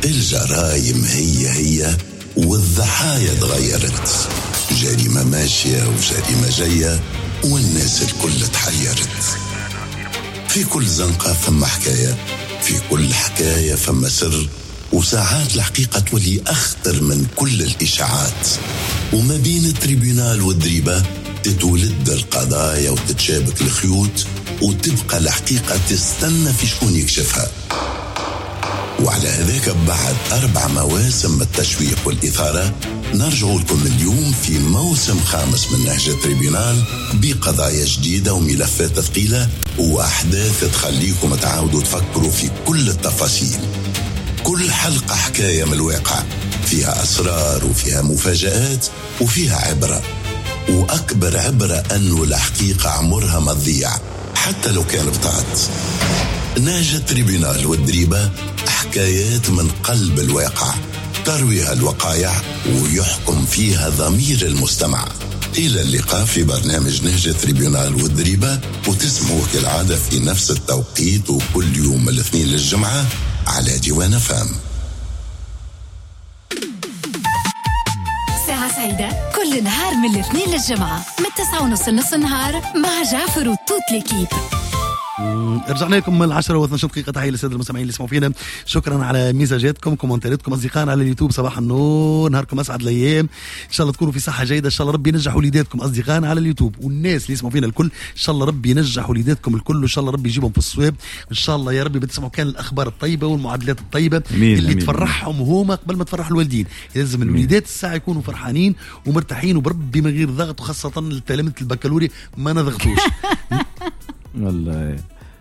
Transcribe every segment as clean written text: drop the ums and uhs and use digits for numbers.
الجرايم هي والضحايا تغيرت، جريمة ماشية وجريمة جاية والناس الكل تحيرت. في كل زنقة فما حكاية، في كل حكاية فما سر، وساعات الحقيقة تولي أخطر من كل الإشاعات. وما بين التريبيونال والدريبة تتولد القضايا وتتشابك الخيوط، وتبقى الحقيقة تستنى في شكون يكشفها. وعلى هذاك بعد 4 مواسم من التشويق والإثارة نرجع لكم اليوم في موسم 5 من نهج التريبيونال بقضايا جديدة وملفات ثقيلة وأحداث تخليكم تعاودوا تفكروا في كل التفاصيل. كل حلقة حكاية من الواقع، فيها أسرار وفيها مفاجآت وفيها عبرة. وأكبر عبرة أنه الحقيقة عمرها ما تضيع حتى لو كان بطاعت. نهج التريبيونال والدريبة حكايات من قلب الواقع ترويها الوقائع ويحكم فيها ضمير المستمع. إلى اللقاء في برنامج نهج التريبيونال والدريبة، وتسمعوا كالعادة في نفس التوقيت وكل يوم الاثنين للجمعة على ديوان فام. ساعة سعيدة كل نهار من الاثنين للجمعة من 9:30 لنص النهار مع جعفر وتوت ليكيب. رجعنا لكم من 10 و12 دقيقة. تحية للسادة المستمعين اللي يسمعوا فينا، شكرا على مزاجاتكم كومنتاتكم. أصدقائنا على اليوتيوب صباح النور، نهاركم أسعد الأيام، إن شاء الله تكونوا في صحة جيدة، إن شاء الله ربي ينجح وليداتكم. أصدقائنا على اليوتيوب والناس اللي يسمعوا فينا الكل، إن شاء الله ربي ينجح وليداتكم الكل، وإن شاء الله ربي يجيبهم في الصواب إن شاء الله يا ربي. بتسمعوا كان الأخبار الطيبة والمعادلات الطيبة اللي تفرحهم هما قبل ما تفرح الوالدين. لازم الوليدات الساعة يكونوا فرحانين ومرتاحين وبربي من غير ضغط، وخاصة التلامذة البكالوريا ما نضغطوش. والله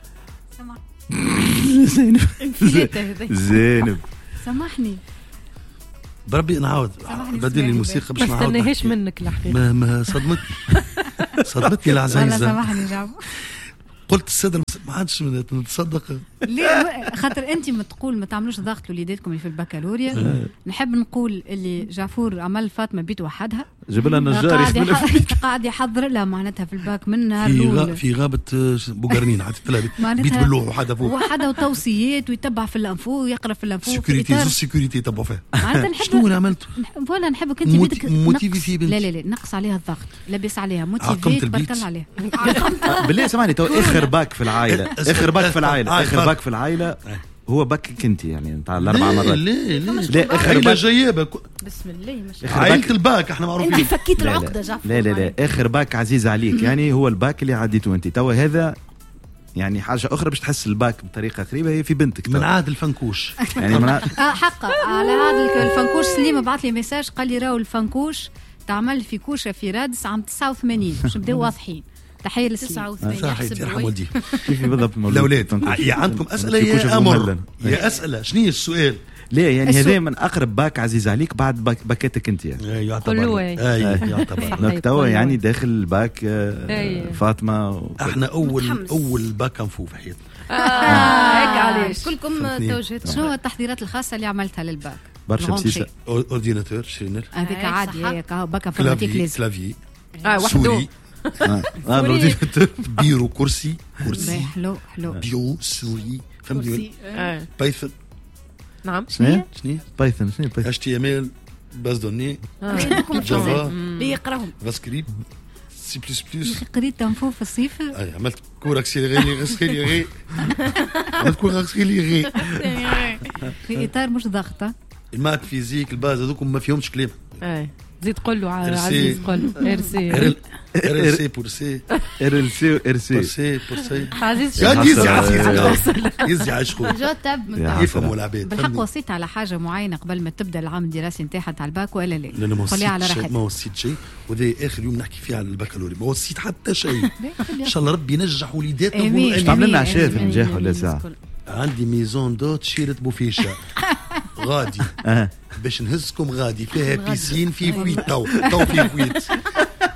زينب سامحني بربي نعاود بدل الموسيقى باش نعاود. ما استناهاش منك الحقيقة. ما صدمتني العزيزة. سامحني جعفر. قلت السادة ما عادش نتصدق. ليه؟ خاطر انت ما تقول ما تعملوش ضغط لوليداتكم اللي في البكالوريا. نحب نقول اللي جعفور عمل فاطمه بيت وحدها، جاب لنا النجار قاعد يحضر لها معناتها في الباك من نهار في غابه بوغرنين حتى بيت باللوح وحده فوق وحده وتوصيات ويتبع في الانفو ويقرا في الانفو. سيكوريتي يتبعوا فيها. شنو عملت؟ ولا نحبك انت بيتك موتيفي في بنت. لا نقص عليها الضغط، لبس عليها موتيفي تبارك الله عليها. بالله سمعني تو اخر باك في العائله، اخر باك في العائله هو باك انت يعني نتاع 4 مرات. لا اخر باك جيابه بسم الله ما شاء الله. عائله الباك احنا معروفين. انت فكيت العقده جعفر. لا اخر باك عزيز عليك يعني هو الباك اللي عديته انت تو. هذا يعني حاجه اخرى باش تحس الباك بطريقه قريبه هي في بنتك من عاد الفنكوش يعني حقا على هذا الفنكوش. سليم بعث لي ميساج قال لي راهو الفنكوش تعمل في كوشه في رادس عام 89 باش نبداو واضحين. تحية للسليم. صحيح يرحم والدي. كيف بالضبط الاولاد يا عندكم اسئله يا امر يا اسئله شنو هي السؤال؟ ليه يعني هذا من اقرب باك عزيز عليك بعد باكاتك انت يعني. يعتبر يعتبر توا يعني داخل الباك فاطمه. احنا اول باك نفو في حياتنا. هيك علاش كلكم توجهت. شنو التحضيرات الخاصه اللي عملتها للباك؟ برشا بسيسه. اورديناتور شرينر هذيك عادي هيك باك انفورماتيك لازم كلافي وحده. بيرو كرسي حلو بيو سوري فهمتي. بايثون. نعم شنو بايثون HTML باز دوني جافا يقراهم فاسكريبت سي بلس بلس. قريت تنفو في الصيف. عملت كور اكسيليري عملت كور اكسيليري في اطار مش ضغطه. المات فيزيك الباز هذوكم ما فيهمش كلام. زيد قول له عزيز قول ارسي ارسي بورسي ارسي بورسي عزيز يزي عشقو جو تاب يفهموا العباد. بالحق وصيت على حاجه معينه قبل ما تبدا العام الدراسي نتاعها تاع الباك ولا لا؟ قولي على راحتك. ما وصيت شيء وذا اخر يوم نحكي فيه على البكالوريا ما وصيت حتى شيء. ان شاء الله ربي ينجح وليداتنا. تعمل لنا عشاء في النجاح ولا ساعه؟ عندي ميزون دوت شيرة بوفيشة غادي باش نهزكم غادي فيها بيسين في فويت تو في فويت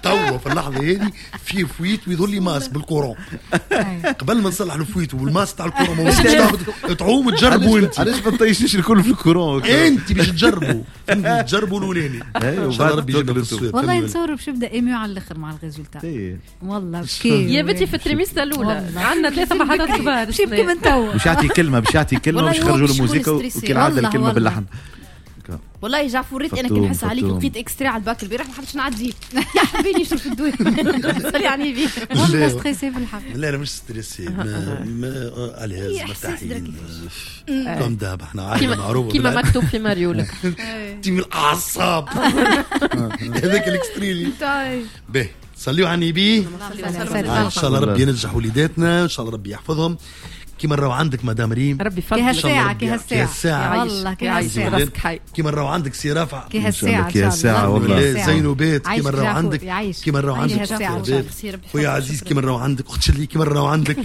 توا في اللحظه هذه في فويت ويظل لي ماسك بالكورون قبل ما نصلح الفويت والماسك تاع الكورون ما وصلش تعوم تجربوا انت علاش ما تطيشش الكل في الكورون انت باش تجربوا تجربوا الاولاني ان شاء الله ربي يجيب الصوت. والله نتصور باش يبدا ايميو على الاخر مع الريزولتا والله بكي يا بنتي في التريميستا الاولى عندنا 3 محطات كبار باش يبكي من توا باش يعطي كلمه باش يخرجوا الموسيقى وكالعاده الكلمه باللحن. والله جعفور ريت انا كي نحس عليك لقيت اكسترا على الباك البارح ما حبيتش نعديه يا حبيبي نشوف في الدوي يعني بيه والله ستريسي في الحق. لا انا مش ستريسي ما عليها مرتاحين كم داب احنا عائله معروفه كيما مكتوب في ماريولا تيم الاعصاب هذاك الاكستريلي باهي صليوا على النبي ان شاء الله ربي ينجح وليداتنا ان شاء الله ربي يحفظهم. كيما نراو عندك مدام ريم ربي يفضلك كهالساعة والله كهالساعة كيما نراو عندك سي رافع كهالساعة والله زينوبات كيما نراو عندك كيما نراو عندك خويا عزيز كيما نراو عندك اخت شلي كيما نراو عندك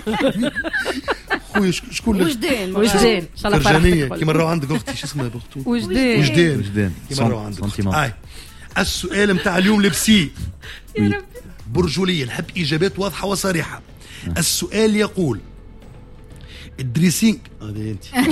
خويا شكون وجدان ان شاء الله فرجانية كيما نراو عندك اختي شو اسمها بختو وجدان كيما نراو عندك. السؤال متاع اليوم لبسي برجولية نحب اجابات واضحة وصريحة. السؤال يقول الدريسينج هذه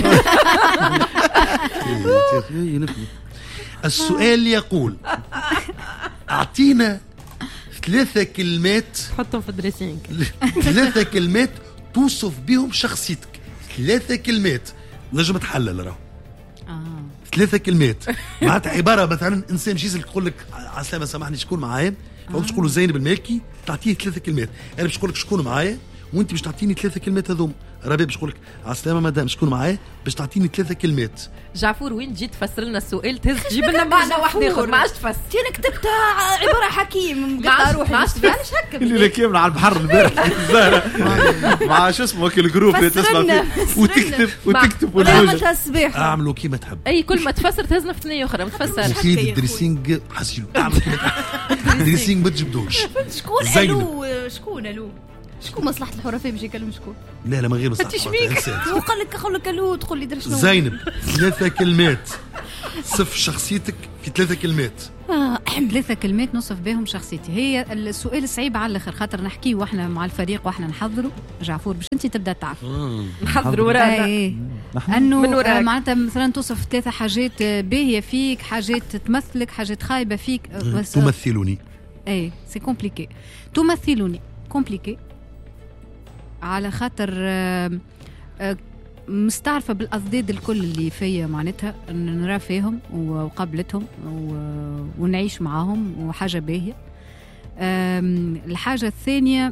انت السؤال يقول اعطينا 3 كلمات حطهم في الدريسينج 3 كلمات توصف بهم شخصيتك 3 كلمات نجم تحلل راهو 3 كلمات معناتها عباره مثلا انسان مش يقول لك عسلامه سامحني شكون معايا فقلت تقول له زينب المالكي تعطيه 3 كلمات انا باش نقول لك شكون معايا وانت باش تعطيني 3 كلمات هذوم. ربي باش نقول لك عسلامه مدام شكون معايا باش تعطيني 3 كلمات. جعفور وين جيت تفسر لنا السؤال تجيب لنا معنى واحد اخر ما عادش تفسر انا كتبتها عباره حكيم قطع روحي ما عادش علاش هكا اللي كامل على البحر البارح مع شو اسمه كل جروب تسمع وتكتب ولا الصباح اعملوا كيما تحب اي كل ما تفسر تهزنا في ثنيه اخرى ما تفسرش سيد الدريسينج حسيلو اعملوا كيما تحب الدريسينج ما تجبدوش شكون شكون مصلحة الحرفاء باش يكلم شكون؟ لا ما غير مصلحة الحرفاء. هو قال لك الو تقول لي درت شنو؟ زينب 3 كلمات صف شخصيتك في 3 كلمات. 3 كلمات نوصف بهم شخصيتي. هي السؤال صعيب على الاخر خاطر نحكي واحنا مع الفريق واحنا نحضروا جعفور باش انت تبدا تعرف نحضروا ورانا انه معناتها مثلا توصف 3 حاجات باهيه فيك حاجات تمثلك حاجات خايبه فيك تمثلوني اي سي كومبليكي تمثلوني كومبليكي على خاطر مستعرفة بالأضداد الكل اللي فيا معناتها نرى فيهم وقابلتهم ونعيش معاهم وحاجة باهية. الحاجة الثانية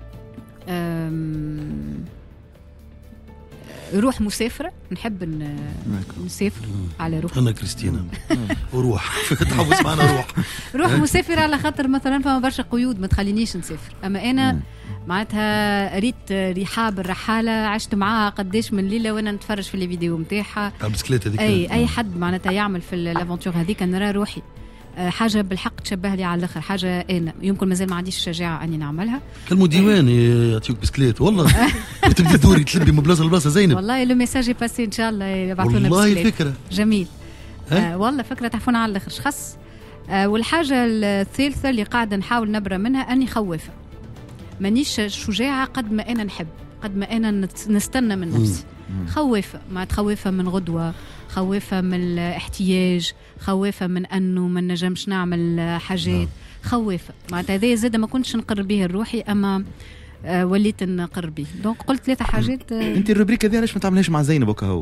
روح مسافرة نحب نسافر على روح أنا كريستينا وروح تحوس معنا روح مسافر على خاطر مثلا فما برشا قيود ما تخلينيش نسافر أما أنا معناتها ريت رحاب الرحالة عشت معاها قديش من ليلة وانا نتفرج في الفيديو متاعها بسكليت هذيك اي حد معناتها يعمل في الافونتور هذيك نرى روحي حاجة بالحق تشبه لي على الآخر حاجة أنا يمكن مازال ما عنديش الشجاعة أني نعملها. كلموا ديوان يعطيوك بسكليت والله تبدي دوري تلبي من بلاصة لبلاصة زينب والله لو ميساجي باسي إن شاء الله يبعثونا بسكليت والله الفكرة جميل والله فكرة تحفونا على الآخر خص. والحاجة الثالثة اللي قاعدة نحاول نبرى منها أني خوافة مانيش شجاعة قد ما أنا نحب قد ما أنا نستنى من نفسي خوافة ما تخوافة من غدوة خوافة من الاحتياج خوافة من أنه ما نجمش نعمل حاجات خوافة معناتها هذا زاد ما كنتش نقر به الروحي أما وليت نقر به دونك قلت 3 حاجات. أنت الروبريك هذه علاش ما تعملهاش مع زينب وكهو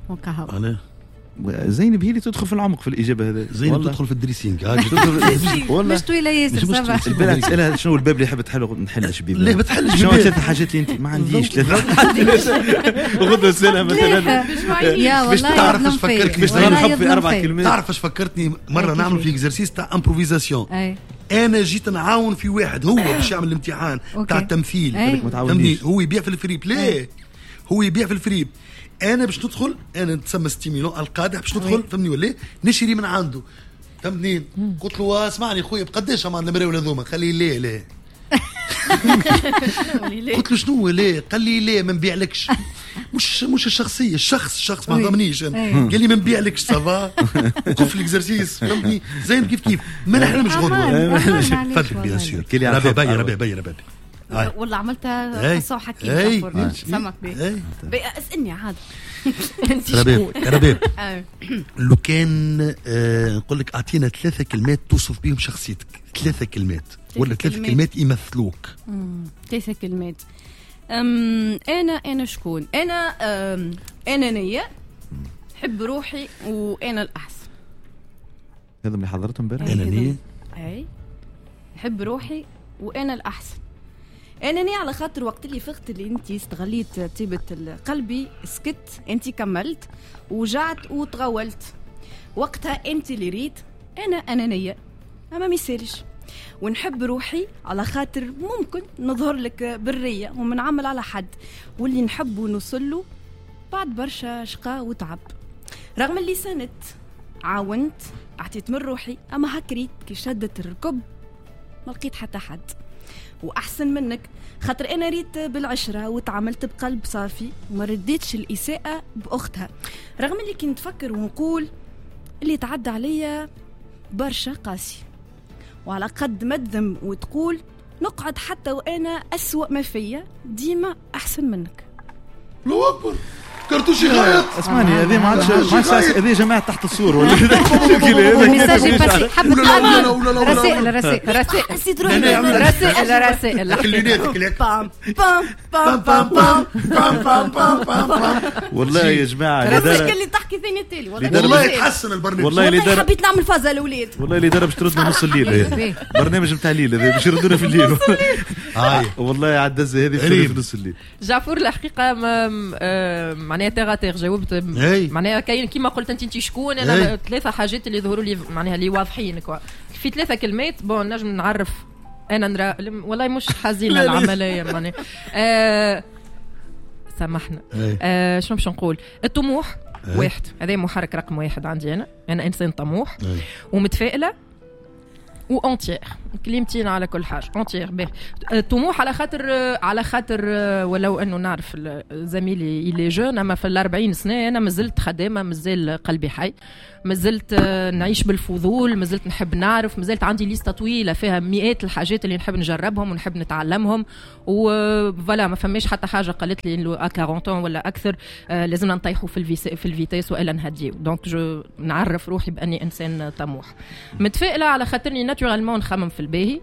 زينب هي اللي تدخل في العمق في الإجابة هذا زينب تدخل في الدريسينج والله مش طويلة ياسر البنات تسألها شنو الباب اللي يحب تحله نحلش بيه ليه بتحلش شنو 3 حاجات اللي أنت ما عنديش 3 غدوة سنة مثلا يا والله تعرف ايش فكرتني باش نحط في 4 كلمات تعرف ايش فكرتني مرة نعمل في اكزرسيس تاع امبروفيزاسيون انا جيت نعاون في واحد هو باش يعمل الامتحان تاع التمثيل فهمني هو يبيع في الفريب ليه هو يبيع في الفريب انا باش ندخل انا نتسمى ستيميلون القادح باش ندخل فهمني ولا نشري من عنده فهمتني قلت له اسمعني خويا بقداش امان المراول هذوما خلي ليه قلت له شنو ليه قال لي ليه ما نبيعلكش مش الشخصيه، الشخص ما ضمنيش قال لي ما نبيع لكش سافا وقف الاكزرسيس فهمتني زين كيف ما نحلمش غدوه فضل بيان سور ربي والله عملتها قصه وحكيت سمك بي اسالني عاد انت ربيب لو كان نقول لك اعطينا 3 كلمات توصف بهم شخصيتك، 3 كلمات ولا 3 كلمات يمثلوك. 3 كلمات. انا شكون؟ انا انانيه، حب روحي وانا الاحسن. هذا اللي حضرته امبارح. انانيه اي حب روحي وانا الاحسن. انانيه على خاطر وقت اللي فقت اللي انت استغليت طيبه قلبي سكت، انت كملت وجعت وتغولت، وقتها انت اللي ريت. انا انانيه اما ميسالش. ونحب روحي على خاطر ممكن نظهر لك برية ومنعمل على حد، واللي نحب ونوصله بعد برشا شقاء وتعب. رغم اللي سنت عاونت اعطيت من روحي، اما هكريت كي شدت الركب ما لقيت حتى حد واحسن منك، خاطر انا ريت بالعشره وتعاملت بقلب صافي وما رديتش الاساءه باختها. رغم اللي كنت نفكر ونقول اللي تعدى عليا برشا قاسي، وعلى قد ما تذم وتقول نقعد حتى وانا اسوأ ما فيا ديما احسن منك. الله اكبر كرتوشي غاية. اسمعني هذه ما عادش هذه جماعه تحت السور ولا ميساجي باسي حبت رسائل بام بام بام بام بام بام. والله يا جماعه اللي تحكي ثاني تالي والله يتحسن البرنامج. والله حبيت نعمل فازه الاولاد. والله اللي باش تردنا نص الليل، برنامج نتاع الليل هذا باش يردونا في الليل. والله عدز هذه في نص الليل. جعفور الحقيقه معناها تيغاتير جاوبت معناها كاين كيما قلت انت شكون. انا 3 حاجات اللي ظهروا لي معناها اللي واضحين في 3 كلمات. بون نجم نعرف انا نرى والله مش حزينه العمليه معناها سامحنا. شنو باش نقول؟ الطموح واحد، هذا محرك رقم 1 عندي. انا انسان طموح ومتفائله وانتير، كلمتين على كل حاجه انتير. به طموح على خاطر ولو انه نعرف زميلي اللي جون، اما في 40 سنه انا مازلت خدامه، مازال قلبي حي، مازلت نعيش بالفضول، مازلت نحب نعرف، مازلت عندي ليسته طويله فيها مئات الحاجات اللي نحب نجربهم ونحب نتعلمهم. وفوالا ما فماش حتى حاجه قالت لي انه 40 ولا اكثر لازمنا نطيحوا في الفيتيس والا نهديو. دونك جو نعرف روحي باني انسان طموح. متفائله على خاطرني ناتورالمون نخمم في الباهي،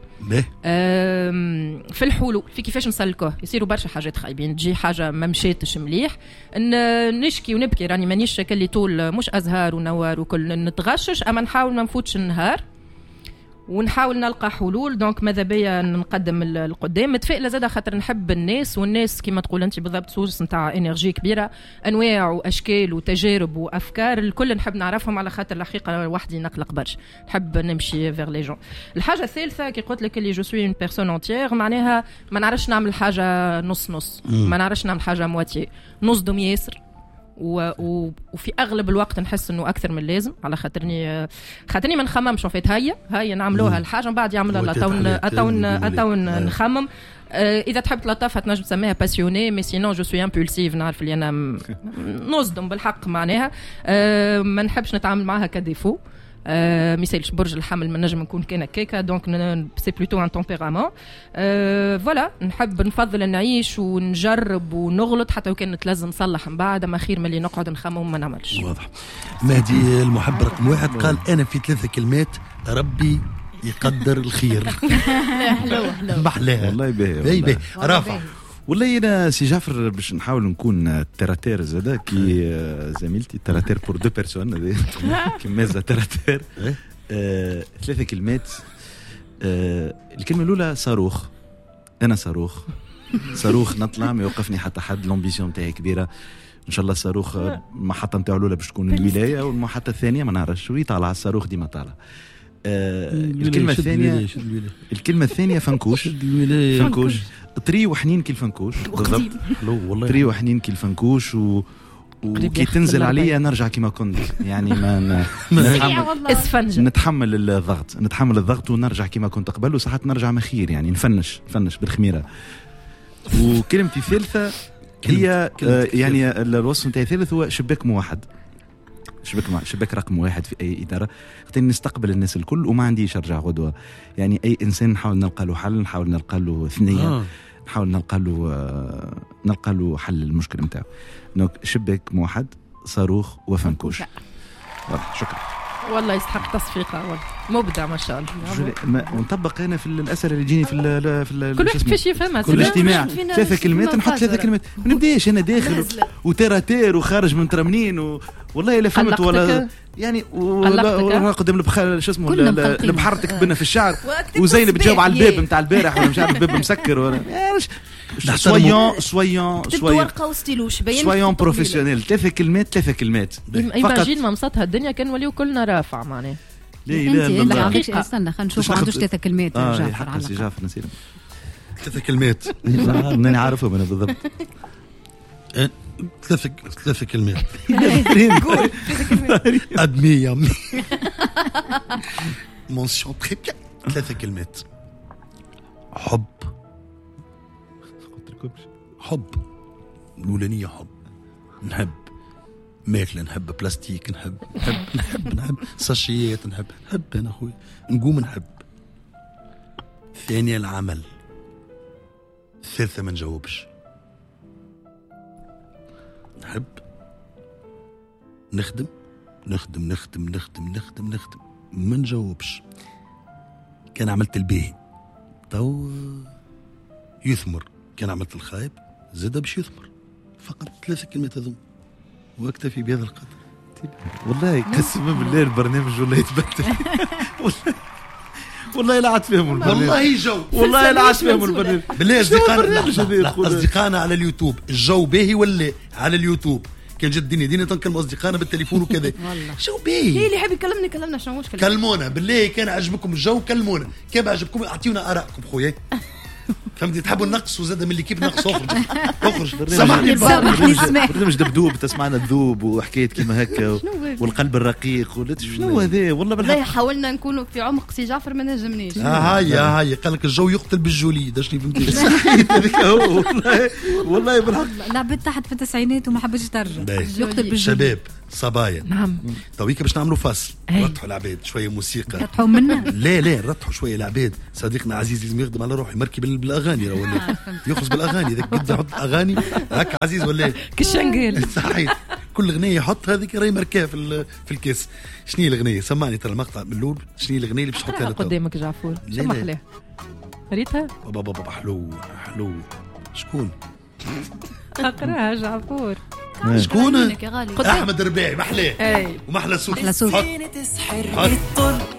في الحلول، في كيفاش نسلكوه. يصيروا برشا حاجات خايبين، تجي حاجه ما مشيتش مليح نشكي ونبكي. راني مانيش كلي طول مش ازهار ونوار وكل نتغشش، اما نحاول ما نفوتش النهار ونحاول نلقى حلول. دونك ماذا بيا نقدم القدام. متفائله زاده خاطر نحب الناس، والناس كما تقول انت بالضبط سورس نتاع انرجي كبيره، انواع واشكال وتجارب وافكار الكل نحب نعرفهم، على خاطر الحقيقه وحدي نقلق برشا، نحب نمشي فيغ لي جون. الحاجه الثالثه كي قلت لك اللي جو سوي اون بيرسون انتيير، معناها ما نعرفش نعمل حاجه نص نص، ما نعرفش نعمل حاجه مواتي، نصدم ياسر وفي اغلب الوقت نحس انه اكثر من اللازم، على خاطرني ما نخممش فيت. هيا نعملوها الحاجه من بعد يعملها اتون نخمم. اذا تحب تلطفها تنجم تسميها باسيوني، مي سينون جو سوي امبولسيف، نعرف اللي انا نصدم بالحق معناها. ما نحبش نتعامل معها كديفو. ميسالش برج الحمل ما نجم نكون كان كيكا، دونك سي بلوتو ان تمبيرامون. فوالا نحب نفضل نعيش ونجرب ونغلط حتى لو كان نتلزم نصلح من بعد، اما خير من اللي نقعد نخمم وما نعملش. واضح. مهدي المحب رقم 1 قال انا في 3 كلمات ربي يقدر الخير. حلوه محلاها والله باهي رافع. والله انا سي جعفر باش نحاول نكون تراتير زادا كي زميلتي تراتير بور 2 بيرسون كي مازا تراتير. 3 كلمات. الكلمه الاولى صاروخ. انا صاروخ نطلع ما يوقفني حتى حد. لومبيسيون تاعي كبيره ان شاء الله. الصاروخ المحطه نتاعو الاولى باش تكون الولايه، والمحطه الثانيه ما نعرفش وي طالع الصاروخ ديما طالع. الكلمة الثانية فنكوش. طري وحنين كي الفنكوش بالضبط. طري وحنين كي الفنكوش وكي تنزل عليا نرجع كما كنت، يعني ما نتحمل الضغط ونرجع كما كنت قبل، وساعات نرجع مخير، يعني نفنش بالخميرة. وكلمتي الثالثة هي يعني الوصف نتاعي الثالث هو شباك موحد. شباك رقم واحد في أي إدارة، خاطر نستقبل الناس الكل وما عنديش أرجع غدوة. يعني أي إنسان نحاول نلقى له حل، نحاول نلقى له ثنية، نحاول نلقى له حل المشكلة نتاعو. شباك موحد، صاروخ وفنكوش. شكرا والله يستحق تصفيقه، والله مبدع ما شاء الله. ونطبق هنا في الأسئلة اللي يجيني في كل واحد كيفاش يفهمها كل اجتماع 3 كلمات نحط 3 كلمات، ما نبداش انا داخل وتيراتير وخارج من ترمنين والله لا فهمت ولا يعني ولا قدام شو اسمه البحر تكبنا في الشعر وزينب تجاوب على الباب نتاع البارح ولا مش عارف الباب مسكر ولا سويون بروفيسيونيل. 3 كلمات ايماجين ما مصتها الدنيا كان وليو كلنا رافع معناه. لا استنى خلينا نشوف ما عندوش 3 كلمات. جعفر نسينا 3 كلمات ماني عارفهم انا بالضبط. 3 كلمات أدمية منشون تري بيان. 3 كلمات: حب الأولانية حب، نحب ماكلة، نحب بلاستيك، نحب ساشيات، نحب أنا أخوي نقوم نحب. ثانية العمل. 3 ما نجاوبش. نحب نخدم ما نجاوبش. كان عملت الباهي تو يثمر، كان عملت الخايب زاد باش يثمر. فقط 3 كلمات هذوم واكتفي بهذا القدر. والله قسما بالله البرنامج والله يتبتل والله لا عاد فيهم البرنامج، والله جو، والله لا عاد فيهم البرنامج. بالله أصدقائنا على اليوتيوب الجو باهي ولا على اليوتيوب كان جد ديني تنكلم أصدقائنا بالتليفون وكذا. شو باهي هي اللي يحب يكلمنا شنو مشكلة؟ كلمونا بالله، كان عجبكم الجو كلمونا، كيف عجبكم أعطيونا آراءكم خويا. فهمتي تحبوا النقص وزاد من اللي كيف نقص اخرج سامحني برنامج دبدوب تسمعنا الذوب وحكاية كيما هكا والقلب الرقيق شنو هذا والله بالحق. حاولنا نكونوا في عمق سي جعفر ما نجمنيش. هاي قال لك الجو يقتل بالجولي داشني فهمتي. هذاك هو والله بالحق لعبت تحت في التسعينات وما حبش ترجع. يقتل بالجولي. شباب صبايا نعم تويك باش نعملوا فصل نرتحوا العباد شويه موسيقى. نرتحوا منا لا نرتحوا شويه العباد. صديقنا عزيز لازم يخدم على روحه يمركي بالاغاني ولا يخرج بالاغاني. ذاك قد يحط اغاني هكا عزيز ولا كشنقل صحيح. كل اغنيه يحط هذيك راهي مركاه في الكيس. شنو هي الاغنيه؟ سمعني ترى المقطع من الاول. شنو هي الاغنيه اللي باش تحطها قدامك جعفور؟ سمح لي ريتها بابا حلو شكون اقراها جعفور؟ شكون؟ احمد رباعي. محلاه ومحلى صوت.